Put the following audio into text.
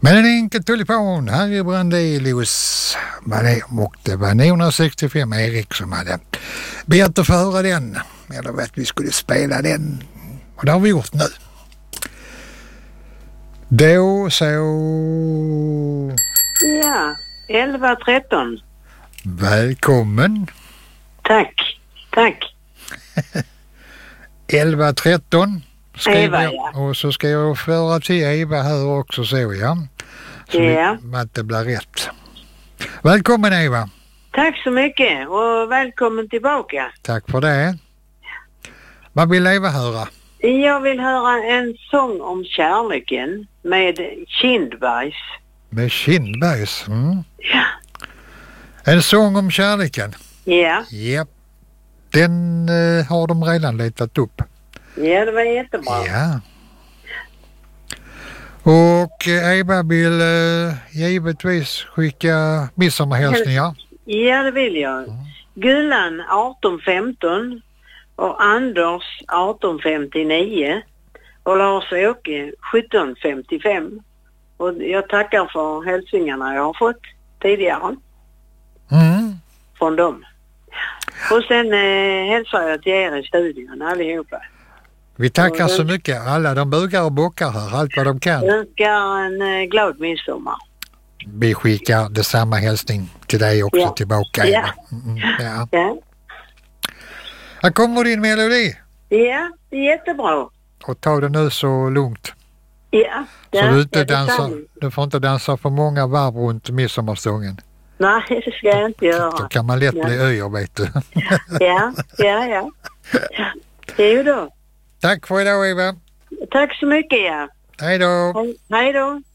Men en enkel tulipan, Harry Brandelius och det var 965 Erik som hade begärt att få höra den, eller att vi skulle spela den, och det har vi gjort nu. Då så... Ja, 11:13. Välkommen. Tack. 11:13 Eva, ja. Och så ska jag föra till Eva här också, så ja. Så ja. att det blir rätt. Välkommen Eva. Tack så mycket och välkommen tillbaka. Tack för det. Vad vill Eva höra? Jag vill höra en sång om kärleken med Kindbergs. Med Kindbergs? Mm. Ja. En sång om kärleken? Ja. Japp. Den har de redan letat upp. Ja, det var jättebra. Ja. Och Eva vill givetvis skicka midsommarhälsningar. Ja, det vill jag. Gullan 1815 och Anders 1859 och Lars-Åke 1755. Och jag tackar för hälsningarna jag har fått tidigare från dem. Och sen hälsar jag till er i studion allihopa. Vi tackar så mycket. Alla de bugar och bockar här, allt vad de kan. Jag önskar en glad midsommar. Vi skickar detsamma hälsning till dig också tillbaka. Ja. Ja. Här kommer din melodi. Ja, det är jättebra. Och ta det nu så lugnt. Ja. Så du får inte dansa för många varv runt midsommarstången. Nej, det ska jag inte göra. Då kan man lätt bli öjer, vet du. Ja. Jo då. Tack för idag, Eva. Tack så mycket, ja. Hej då. Hej då.